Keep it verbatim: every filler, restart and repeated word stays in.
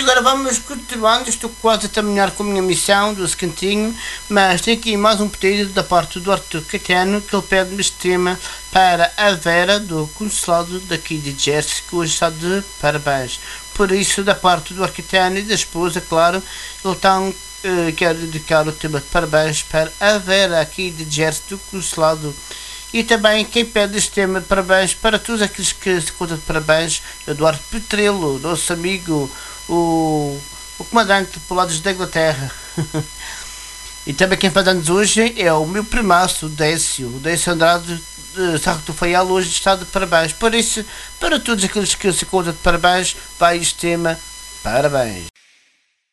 agora vamos continuando, estou quase a terminar com a minha missão do cantinho, mas tem aqui mais um pedido da parte do Arthur Caetano, que ele pede-me este tema para a Vera do consulado daqui de Jersey, que hoje está de parabéns. Por isso, da parte do Arthur Caetano e da esposa, claro, ele então uh, quer dedicar o tema de parabéns para a Vera aqui de Jersey do consulado. E também quem pede este tema de parabéns para todos aqueles que se contam de parabéns, Eduardo Petrelo, nosso amigo, o, o comandante de Polados da Inglaterra. E também quem faz anos hoje é o meu primaço, o Décio, o Décio Andrade de Sarro do Faial, hoje está de parabéns. Por isso, para todos aqueles que se contam de parabéns, vai este tema, parabéns.